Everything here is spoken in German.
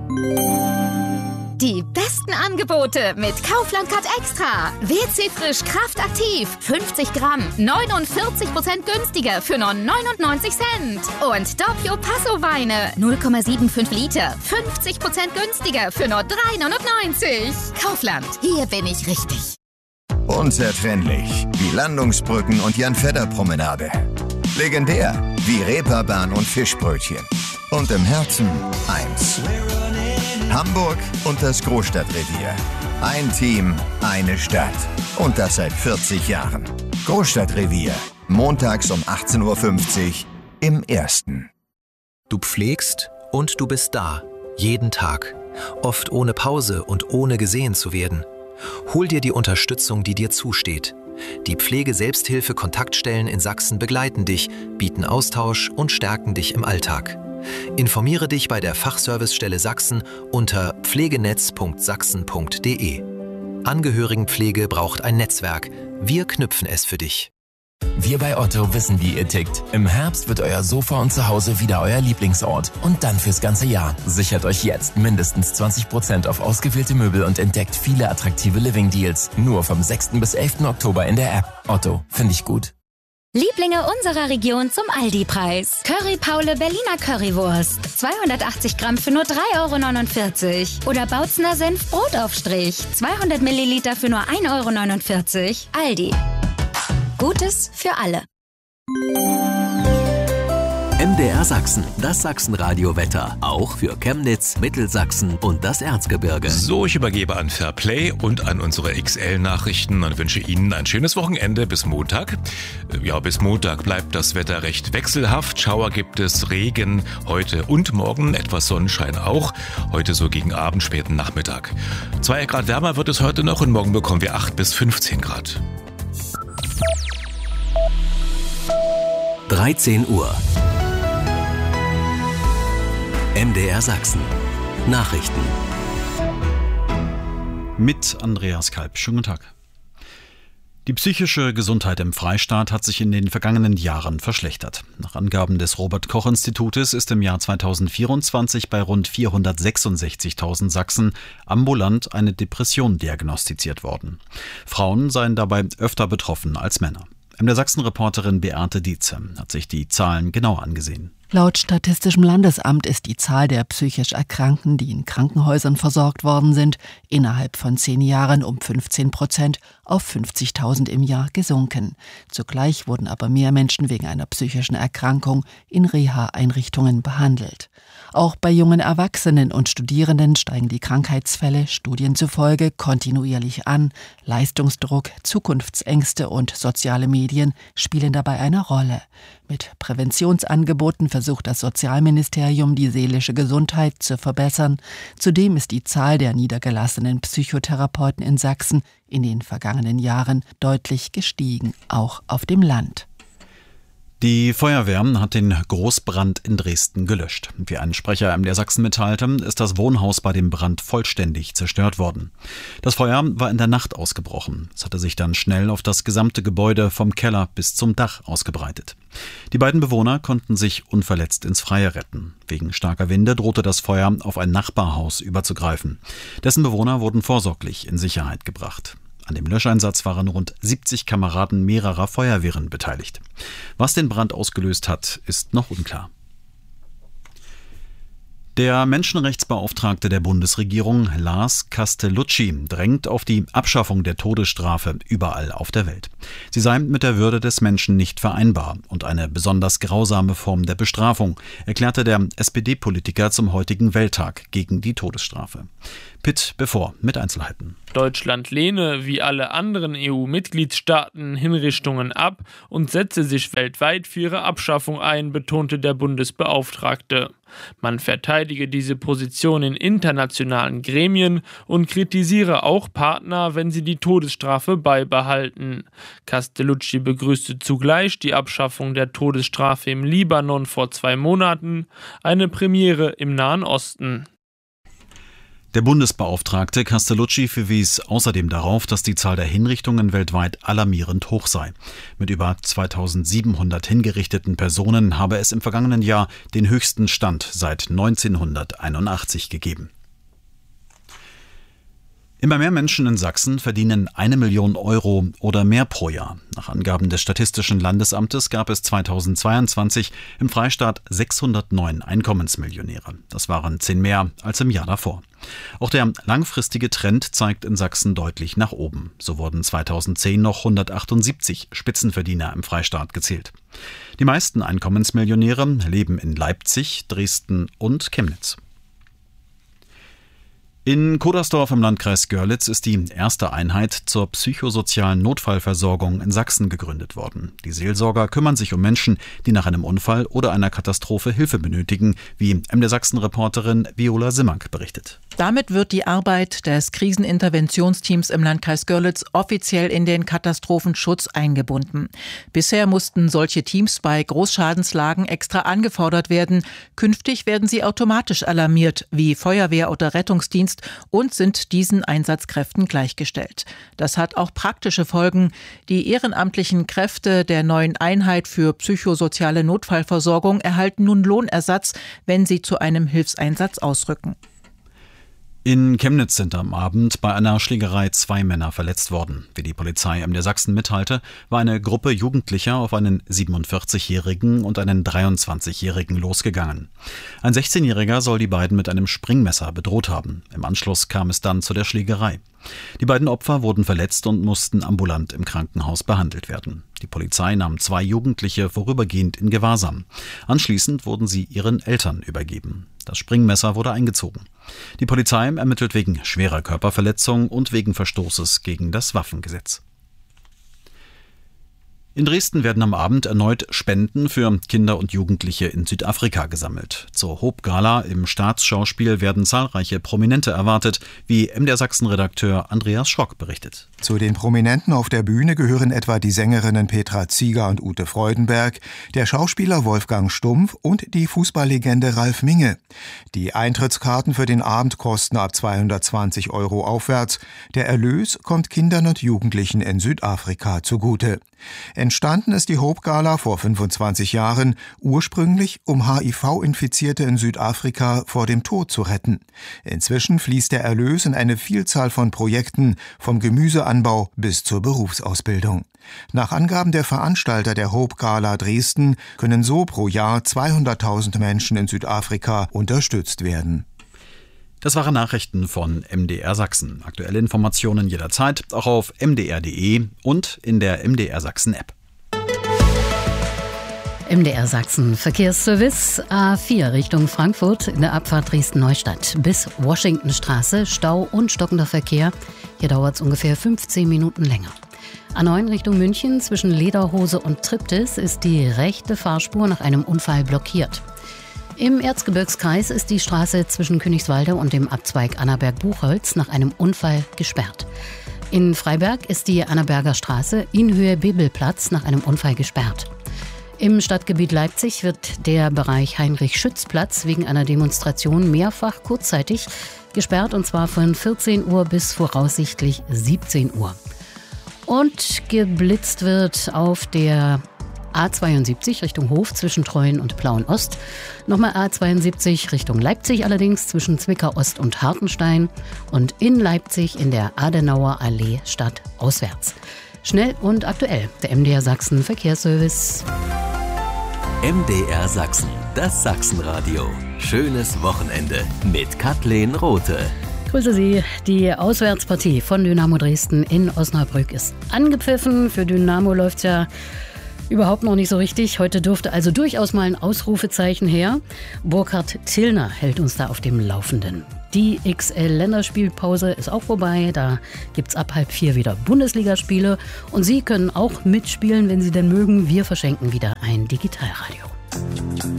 Die besten Angebote mit Kaufland Card Extra. WC Frisch Kraftaktiv. 50 Gramm. 49% günstiger für nur 99 Cent. Und Doppio Passo Weine. 0,75 Liter. 50% günstiger für nur 3,99. Kaufland. Hier bin ich richtig. Unzertrennlich wie Landungsbrücken und Jan-Fedder-Promenade. Legendär wie Reeperbahn und Fischbrötchen. Und im Herzen eins. Hamburg und das Großstadtrevier. Ein Team, eine Stadt. Und das seit 40 Jahren. Großstadtrevier. Montags um 18.50 Uhr im Ersten. Du pflegst und du bist da. Jeden Tag. Oft ohne Pause und ohne gesehen zu werden. Hol dir die Unterstützung, die dir zusteht. Die Pflege-Selbsthilfe-Kontaktstellen in Sachsen begleiten dich, bieten Austausch und stärken dich im Alltag. Informiere dich bei der Fachservicestelle Sachsen unter pflegenetz.sachsen.de. Angehörigenpflege braucht ein Netzwerk. Wir knüpfen es für dich. Wir bei Otto wissen, wie ihr tickt. Im Herbst wird euer Sofa und Zuhause wieder euer Lieblingsort. Und dann fürs ganze Jahr. Sichert euch jetzt mindestens 20% auf ausgewählte Möbel und entdeckt viele attraktive Living-Deals. Nur vom 6. bis 11. Oktober in der App. Otto, finde ich gut. Lieblinge unserer Region zum Aldi-Preis. Curry Paule Berliner Currywurst. 280 Gramm für nur 3,49 €. Oder Bautzner Senf Brotaufstrich. 200 Milliliter für nur 1,49 €. Aldi. Gutes für alle. MDR Sachsen, das Sachsenradio-Wetter. Auch für Chemnitz, Mittelsachsen und das Erzgebirge. So, ich übergebe an Fairplay und an unsere XL-Nachrichten und wünsche Ihnen ein schönes Wochenende bis Montag. Ja, bis Montag bleibt das Wetter recht wechselhaft. Schauer gibt es, Regen heute und morgen, etwas Sonnenschein auch. Heute so gegen Abend, späten Nachmittag. 2 Grad wärmer wird es heute noch und morgen bekommen wir 8 bis 15 Grad. 13 Uhr. MDR Sachsen. Nachrichten. Mit Andreas Kalb. Schönen guten Tag. Die psychische Gesundheit im Freistaat hat sich in den vergangenen Jahren verschlechtert. Nach Angaben des Robert-Koch-Institutes ist im Jahr 2024 bei rund 466.000 Sachsen ambulant eine Depression diagnostiziert worden. Frauen seien dabei öfter betroffen als Männer. MDR Sachsen-Reporterin Beate Dietze hat sich die Zahlen genauer angesehen. Laut Statistischem Landesamt ist die Zahl der psychisch Erkrankten, die in Krankenhäusern versorgt worden sind, innerhalb von 10 Jahren um 15% auf 50.000 im Jahr gesunken. Zugleich wurden aber mehr Menschen wegen einer psychischen Erkrankung in Reha-Einrichtungen behandelt. Auch bei jungen Erwachsenen und Studierenden steigen die Krankheitsfälle Studien zufolge kontinuierlich an. Leistungsdruck, Zukunftsängste und soziale Medien spielen dabei eine Rolle. Mit Präventionsangeboten versucht das Sozialministerium, die seelische Gesundheit zu verbessern. Zudem ist die Zahl der niedergelassenen Psychotherapeuten in Sachsen in den vergangenen Jahren deutlich gestiegen, auch auf dem Land. Die Feuerwehr hat den Großbrand in Dresden gelöscht. Wie ein Sprecher MDR Sachsen mitteilte, ist das Wohnhaus bei dem Brand vollständig zerstört worden. Das Feuer war in der Nacht ausgebrochen. Es hatte sich dann schnell auf das gesamte Gebäude vom Keller bis zum Dach ausgebreitet. Die beiden Bewohner konnten sich unverletzt ins Freie retten. Wegen starker Winde drohte das Feuer auf ein Nachbarhaus überzugreifen. Dessen Bewohner wurden vorsorglich in Sicherheit gebracht. An dem Löscheinsatz waren rund 70 Kameraden mehrerer Feuerwehren beteiligt. Was den Brand ausgelöst hat, ist noch unklar. Der Menschenrechtsbeauftragte der Bundesregierung, Lars Castellucci, drängt auf die Abschaffung der Todesstrafe überall auf der Welt. Sie sei mit der Würde des Menschen nicht vereinbar und eine besonders grausame Form der Bestrafung, erklärte der SPD-Politiker zum heutigen Welttag gegen die Todesstrafe. Pitt Bevor mit Einzelheiten. Deutschland lehne, wie alle anderen EU-Mitgliedstaaten, Hinrichtungen ab und setze sich weltweit für ihre Abschaffung ein, betonte der Bundesbeauftragte. Man verteidige diese Position in internationalen Gremien und kritisiere auch Partner, wenn sie die Todesstrafe beibehalten. Castellucci begrüßte zugleich die Abschaffung der Todesstrafe im Libanon vor 2 Monaten, eine Premiere im Nahen Osten. Der Bundesbeauftragte Castellucci verwies außerdem darauf, dass die Zahl der Hinrichtungen weltweit alarmierend hoch sei. Mit über 2700 hingerichteten Personen habe es im vergangenen Jahr den höchsten Stand seit 1981 gegeben. Immer mehr Menschen in Sachsen verdienen 1 Million Euro oder mehr pro Jahr. Nach Angaben des Statistischen Landesamtes gab es 2022 im Freistaat 609 Einkommensmillionäre. Das waren 10 mehr als im Jahr davor. Auch der langfristige Trend zeigt in Sachsen deutlich nach oben. So wurden 2010 noch 178 Spitzenverdiener im Freistaat gezählt. Die meisten Einkommensmillionäre leben in Leipzig, Dresden und Chemnitz. In Kodersdorf im Landkreis Görlitz ist die erste Einheit zur psychosozialen Notfallversorgung in Sachsen gegründet worden. Die Seelsorger kümmern sich um Menschen, die nach einem Unfall oder einer Katastrophe Hilfe benötigen, wie MDR Sachsen-Reporterin Viola Simmank berichtet. Damit wird die Arbeit des Kriseninterventionsteams im Landkreis Görlitz offiziell in den Katastrophenschutz eingebunden. Bisher mussten solche Teams bei Großschadenslagen extra angefordert werden. Künftig werden sie automatisch alarmiert, wie Feuerwehr oder Rettungsdienst, und sind diesen Einsatzkräften gleichgestellt. Das hat auch praktische Folgen. Die ehrenamtlichen Kräfte der neuen Einheit für psychosoziale Notfallversorgung erhalten nun Lohnersatz, wenn sie zu einem Hilfseinsatz ausrücken. In Chemnitz sind am Abend bei einer Schlägerei 2 Männer verletzt worden. Wie die Polizei MDR Sachsen mitteilte, war eine Gruppe Jugendlicher auf einen 47-Jährigen und einen 23-Jährigen losgegangen. Ein 16-Jähriger soll die beiden mit einem Springmesser bedroht haben. Im Anschluss kam es dann zu der Schlägerei. Die beiden Opfer wurden verletzt und mussten ambulant im Krankenhaus behandelt werden. Die Polizei nahm 2 Jugendliche vorübergehend in Gewahrsam. Anschließend wurden sie ihren Eltern übergeben. Das Springmesser wurde eingezogen. Die Polizei ermittelt wegen schwerer Körperverletzung und wegen Verstoßes gegen das Waffengesetz. In Dresden werden am Abend erneut Spenden für Kinder und Jugendliche in Südafrika gesammelt. Zur Hope-Gala im Staatsschauspiel werden zahlreiche Prominente erwartet, wie MDR Sachsen-Redakteur Andreas Schrock berichtet. Zu den Prominenten auf der Bühne gehören etwa die Sängerinnen Petra Zieger und Ute Freudenberg, der Schauspieler Wolfgang Stumpf und die Fußballlegende Ralf Minge. Die Eintrittskarten für den Abend kosten ab 220 € aufwärts. Der Erlös kommt Kindern und Jugendlichen in Südafrika zugute. Entstanden ist die Hope-Gala vor 25 Jahren, ursprünglich um HIV-Infizierte in Südafrika vor dem Tod zu retten. Inzwischen fließt der Erlös in eine Vielzahl von Projekten, vom Gemüseanbau bis zur Berufsausbildung. Nach Angaben der Veranstalter der Hope-Gala Dresden können so pro Jahr 200.000 Menschen in Südafrika unterstützt werden. Das waren Nachrichten von MDR Sachsen. Aktuelle Informationen jederzeit, auch auf mdr.de und in der MDR Sachsen App. MDR Sachsen Verkehrsservice A4 Richtung Frankfurt in der Abfahrt Dresden-Neustadt bis Washingtonstraße, Stau und stockender Verkehr. Hier dauert es ungefähr 15 Minuten länger. A9 Richtung München zwischen Lederhose und Triptis ist die rechte Fahrspur nach einem Unfall blockiert. Im Erzgebirgskreis ist die Straße zwischen Königswalde und dem Abzweig Annaberg-Buchholz nach einem Unfall gesperrt. In Freiberg ist die Annaberger Straße in Höhe Bebelplatz nach einem Unfall gesperrt. Im Stadtgebiet Leipzig wird der Bereich Heinrich-Schütz-Platz wegen einer Demonstration mehrfach kurzzeitig gesperrt, und zwar von 14 Uhr bis voraussichtlich 17 Uhr. Und geblitzt wird auf der A72 Richtung Hof zwischen Treuen und Plauen-Ost. Nochmal A72 Richtung Leipzig allerdings zwischen Zwickau-Ost und Hartenstein. Und in Leipzig in der Adenauer Allee stadtauswärts. Schnell und aktuell, der MDR Sachsen Verkehrsservice. MDR Sachsen, das Sachsenradio. Schönes Wochenende mit Kathleen Rothe. Grüße Sie. Die Auswärtspartie von Dynamo Dresden in Osnabrück ist angepfiffen. Für Dynamo läuft es ja überhaupt noch nicht so richtig. Heute dürfte also durchaus mal ein Ausrufezeichen her. Burkhard Tillner hält uns da auf dem Laufenden. Die XL-Länderspielpause ist auch vorbei. Da gibt es ab 3:30 wieder Bundesligaspiele. Und Sie können auch mitspielen, wenn Sie denn mögen. Wir verschenken wieder ein Digitalradio.